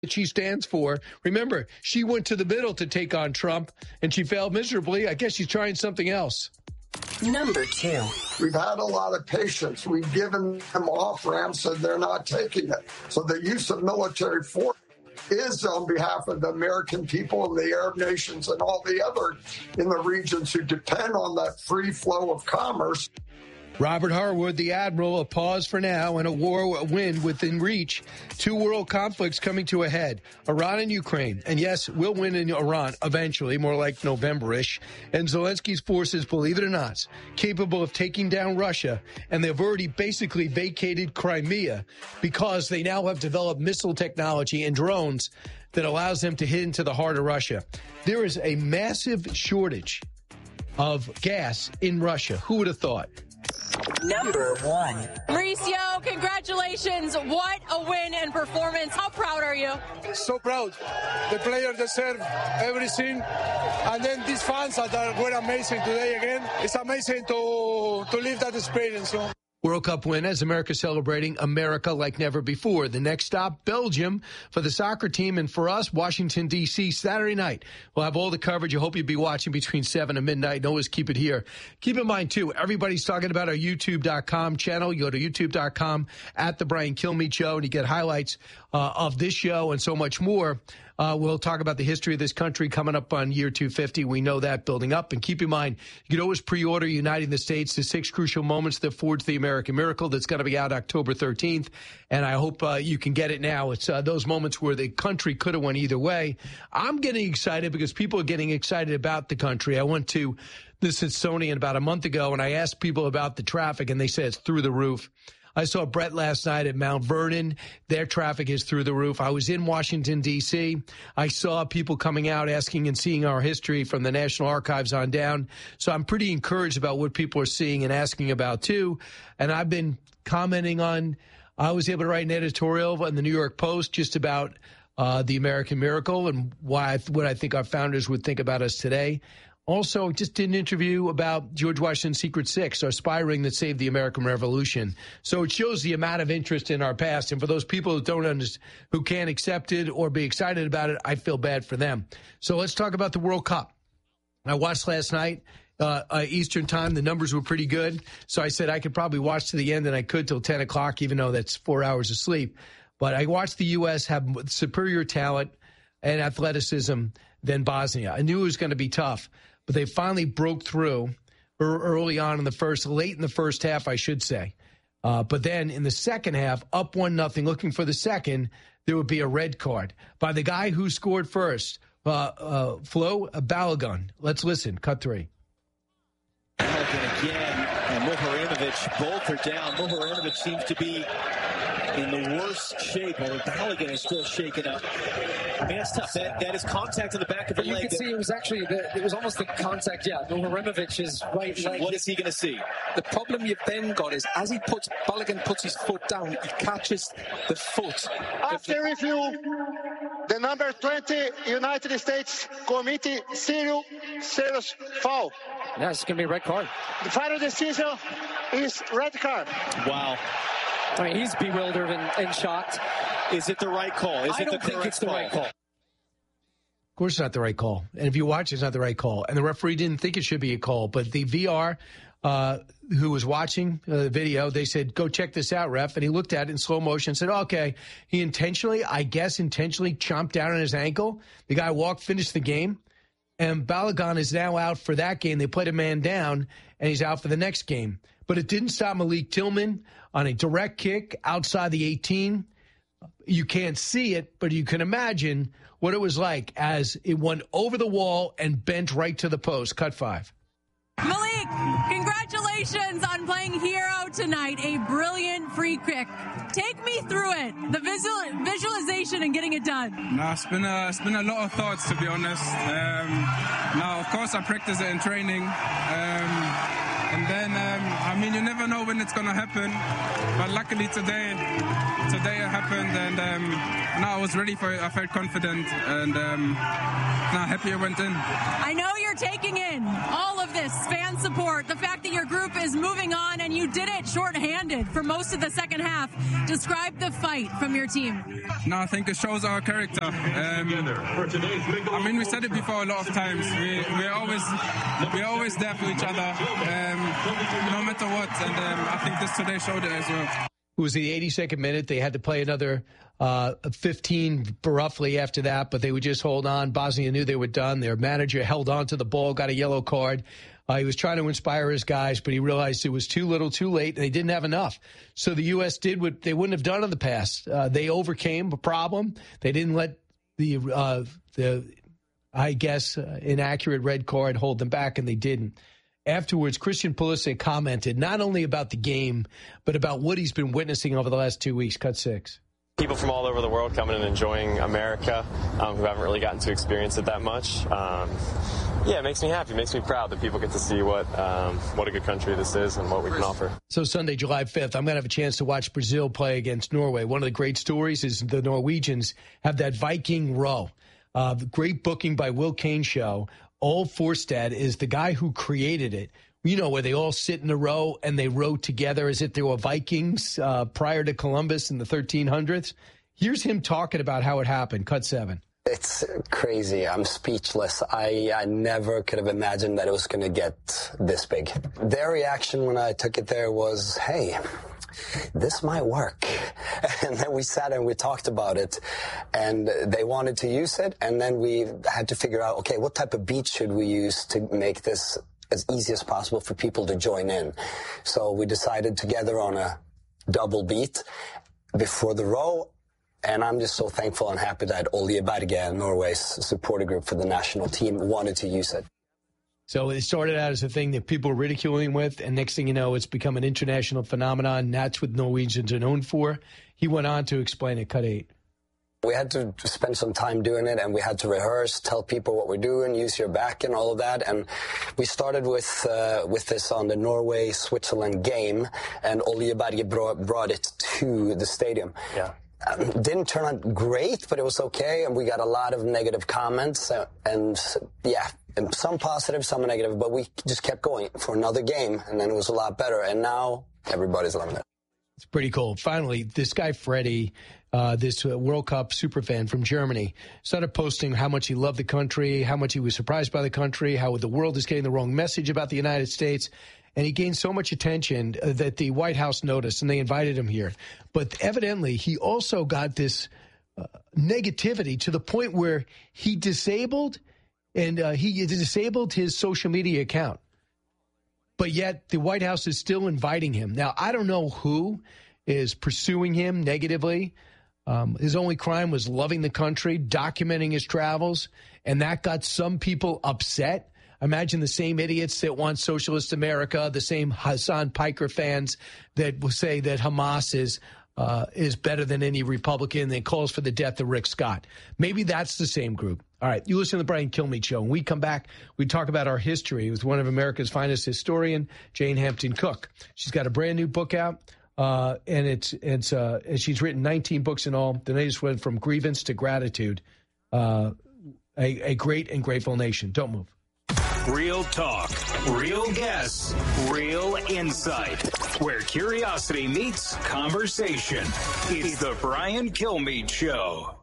that she stands for. Remember, she went to the middle to take on Trump, and she failed miserably. I guess she's trying something else. Number 2. We've had a lot of patience. We've given them off-ramps, and they're not taking it. So the use of military force is on behalf of the American people and the Arab nations and all the other in the regions who depend on that free flow of commerce. Robert Harwood, the Admiral, a pause for now and a war win within reach. 2 world conflicts coming to a head, Iran and Ukraine. And yes, we'll win in Iran eventually, more like November-ish. And Zelensky's forces, believe it or not, capable of taking down Russia. And they've already basically vacated Crimea because they now have developed missile technology and drones that allows them to hit into the heart of Russia. There is a massive shortage of gas in Russia. Who would have thought? Number 1. Mauricio, congratulations. What a win and performance. How proud are you? So proud. The players deserve everything. And then these fans that were amazing today again. It's amazing to live that experience. World Cup win as America celebrating America like never before. The next stop, Belgium for the soccer team. And for us, Washington, D.C., Saturday night. We'll have all the coverage. I hope you'll be watching between 7 and midnight. And always keep it here. Keep in mind, too, everybody's talking about our YouTube.com channel. You go to YouTube.com at The Brian Kilmeade Show, and you get highlights of this show and so much more. We'll talk about the history of this country coming up on year 250. We know that building up. And keep in mind, you can always pre-order Uniting the States, the 6 crucial moments that forged the American miracle. That's going to be out October 13th. And I hope you can get it now. It's those moments where the country could have went either way. I'm getting excited because people are getting excited about the country. I went to the Smithsonian about a month ago, and I asked people about the traffic, and they said it's through the roof. I saw Brett last night at Mount Vernon. Their traffic is through the roof. I was in Washington, D.C. I saw people coming out asking and seeing our history from the National Archives on down. So I'm pretty encouraged about what people are seeing and asking about, too. And I've been commenting on, I was able to write an editorial in the New York Post just about the American miracle and what I think our founders would think about us today. Also, just did an interview about George Washington's Secret Six, our spy ring that saved the American Revolution. So it shows the amount of interest in our past. And for those people who don't understand, who can't accept it or be excited about it, I feel bad for them. So let's talk about the World Cup. I watched last night, Eastern time. The numbers were pretty good. So I said I could probably watch to the end, and I could till 10 o'clock, even though that's 4 hours of sleep. But I watched the U.S. have superior talent and athleticism than Bosnia. I knew it was going to be tough. But they finally broke through early on in late in the first half, I should say. But then in the second half, up 1-0, looking for the second, there would be a red card by the guy who scored first, Flo Balogun. Let's listen. Cut 3. Balogun again, and Muharremovich, both are down. Muharremovich seems to be in the worst shape, although Balogun is still shaken up. I mean, that's tough. That is contact on the back of the leg. You can see it was actually, it was almost the contact, yeah. Muharremovich's right leg. What is he going to see? The problem you've then got is, as Balogun puts his foot down, he catches the foot. After review, the number 20 United States Committee serious foul. Yeah, it's going to be a red card. The final decision is red card. Wow. I mean, he's bewildered and shocked. Is it the right call? I don't think it's the right call. Of course it's not the right call. And if you watch, it's not the right call. And the referee didn't think it should be a call. But the VR, who was watching the video, they said, go check this out, ref. And he looked at it in slow motion and said, okay. He intentionally chomped down on his ankle. The guy finished the game. And Balogun is now out for that game. They played a man down, and he's out for the next game. But it didn't stop Malik Tillman on a direct kick outside the 18. You can't see it, but you can imagine what it was like as it went over the wall and bent right to the post. Cut 5. Malik, congratulations on playing hero tonight. A brilliant free kick. Take me through it. The visualization and getting it done. No, it's been a lot of thoughts, to be honest. Now, of course, I practice it in training. And then, you never know when it's going to happen. But luckily today today it happened, and now I was ready for it. I felt confident, and now happy I went in. I know you're taking in all of this fan support, the fact that your group is moving on, and you did it shorthanded for most of the second half. Describe the fight from your team. No, I think it shows our character. I mean, we said it before a lot of times. We're always there for each other, no matter what. And I think this today showed it as well. It was the 82nd minute. They had to play another 15 roughly after that, but they would just hold on. Bosnia knew they were done. Their manager held on to the ball, got a yellow card. He was trying to inspire his guys, but he realized it was too little, too late, and they didn't have enough. So the U.S. did what they wouldn't have done in the past. They overcame a problem. They didn't let the inaccurate red card hold them back, and they didn't. Afterwards, Christian Pulisic commented not only about the game, but about what he's been witnessing over the last 2 weeks. Cut 6. People from all over the world coming and enjoying America who haven't really gotten to experience it that much. It makes me happy. It makes me proud that people get to see what a good country this is and what we can offer. So Sunday, July 5th, I'm going to have a chance to watch Brazil play against Norway. One of the great stories is the Norwegians have that Viking row. The great booking by Will Kane show. Ole Forstad is the guy who created it. You know, where they all sit in a row and they row together as if they were Vikings prior to Columbus in the 1300s. Here's him talking about how it happened. Cut 7. It's crazy. I'm speechless. I never could have imagined that it was going to get this big. Their reaction when I took it there was, hey, this might work. And then we sat and we talked about it, and they wanted to use it. And then we had to figure out, okay, what type of beat should we use to make this as easy as possible for people to join in. So we decided together on a double beat before the row. And I'm just so thankful and happy that Olje Berge, Norway's supporter group for the national team, wanted to use it. So it started out as a thing that people were ridiculing with, and next thing you know, it's become an international phenomenon. That's what Norwegians are known for. He went on to explain it. Cut 8. We had to spend some time doing it, and we had to rehearse, tell people what we're doing, use your back and all of that. And we started with this on the Norway-Switzerland game, and Olje Berge brought it to the stadium. Yeah. Didn't turn out great, but it was okay, and we got a lot of negative comments, and some positive, some negative, but we just kept going for another game, and then it was a lot better, and now everybody's loving it. It's pretty cool. Finally, this guy, Freddie, this World Cup superfan from Germany, started posting how much he loved the country, how much he was surprised by the country, how the world is getting the wrong message about the United States. And he gained so much attention that the White House noticed, and they invited him here. But evidently, he also got this negativity to the point where he disabled his social media account. But yet the White House is still inviting him. Now, I don't know who is pursuing him negatively. His only crime was loving the country, documenting his travels, and that got some people upset. Imagine the same idiots that want socialist America, the same Hassan Piker fans that will say that Hamas is better than any Republican that calls for the death of Rick Scott. Maybe that's the same group. All right, you listen to the Brian Kilmeade Show. When we come back, we talk about our history with one of America's finest historian, Jane Hampton Cook. She's got a brand new book out, and she's written 19 books in all. The latest went From Grievance to Gratitude. A great and grateful nation. Don't move. Real talk, real guests, real insight. Where curiosity meets conversation. It's the Brian Kilmeade Show.